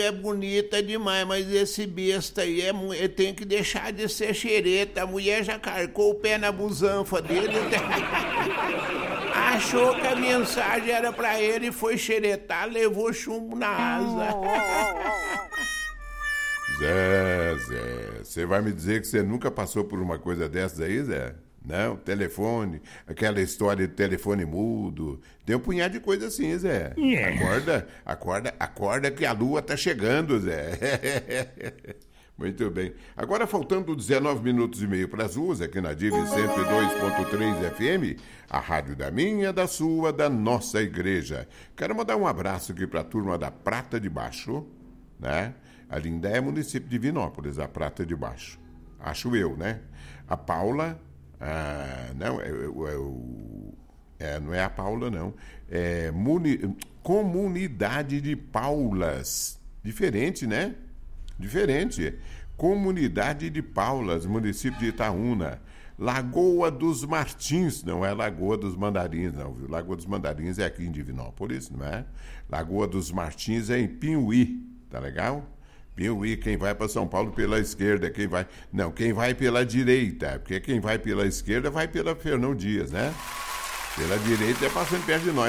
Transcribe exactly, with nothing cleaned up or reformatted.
É bonita demais, mas esse besta aí é, mu- ele tem que deixar de ser xereta. A mulher já carcou o pé na busanfa dele. Achou que a mensagem era pra ele e foi xeretar, levou chumbo na asa. Zé, Zé, você vai me dizer que você nunca passou por uma coisa dessas aí, Zé? Não, telefone, aquela história de telefone mudo. Tem um punhado de coisa assim, Zé. Yeah. Acorda, acorda, acorda que a lua tá chegando, Zé. Muito bem. Agora, faltando dezenove minutos e meio para as duas, aqui na Diva cento e dois ponto três F M, a rádio da minha, da sua, da nossa igreja. Quero mandar um abraço aqui para a turma da Prata de Baixo, né? Ali ainda é município de Divinópolis, a Prata de Baixo. Acho eu, né? A Paula... Ah, não, é, é, é, não é a Paula, não. É muni, Comunidade de Paulas. Diferente, né? Diferente. Comunidade de Paulas, município de Itaúna. Lagoa dos Martins, não é Lagoa dos Mandarins, não, viu? Lagoa dos Mandarins é aqui em Divinópolis, não é? Lagoa dos Martins é em Pinhuí, tá legal? Piuí, quem vai para São Paulo pela esquerda, quem vai... Não, quem vai pela direita, porque quem vai pela esquerda vai pela Fernão Dias, né? Pela direita é passando perto de nós.